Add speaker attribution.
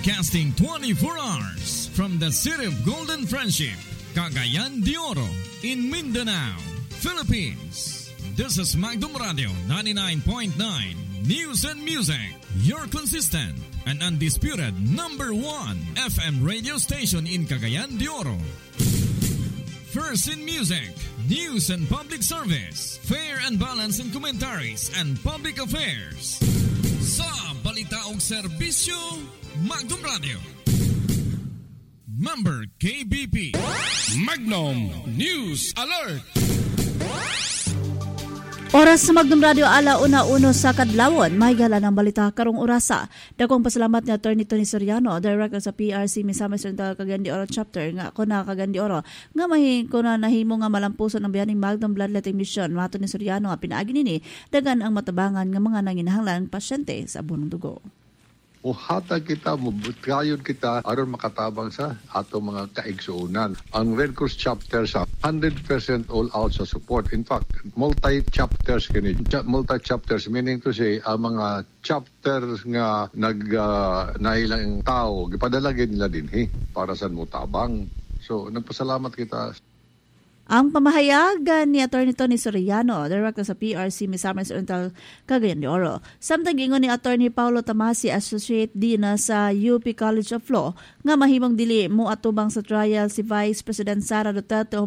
Speaker 1: Broadcasting 24 hours from the city of Golden Friendship, Cagayan de Oro, in Mindanao, Philippines. This is Magdum Radio 99.9 News and Music, your consistent and undisputed number 1 FM radio station in Cagayan de Oro. First in music, news and public service, fair and balanced in commentaries and public affairs. Sa balita og serbisyo, Magdum Radio. Member KBP.
Speaker 2: Magnum News Alert.
Speaker 3: Oras sa Magdum Radio ala una-uno sa kadlawon, mahigala ng balita karong orasa. Dakong pasalamat ni Attorney Tony Soriano, Director sa PRC Misamis Oriental Cagayan de Oro Chapter nga ako na Cagayan de Oro nga nahimo nga malampuson ang biyaning Magdum Bloodletting Mission. Mato ni Soriano nga pinaagi nini dagan ang matabangan nga mga nanginahanglan pasyente sa bunong dugo.
Speaker 4: Hatag kita, mabutkayon kita aron makatabang sa ato mga kaigsuunan. Ang Red Cross chapter sa 100% all out sa support. In fact, multi-chapters multi-chapters meaning to say ang mga chapters nga nailang tao gipadalagin nila din para sa mutabang. So nagpasalamat kita.
Speaker 3: Ang pamahayagan ni Atty. Tony Soriano, Director sa PRC Misamis Oriental Cagayan de Oro. Samtang ingon ni Atty. Paulo Tamasi, Associate Dean sa UP College of Law, nga mahimong dili mo atubang sa trial si Vice President Sara Duterte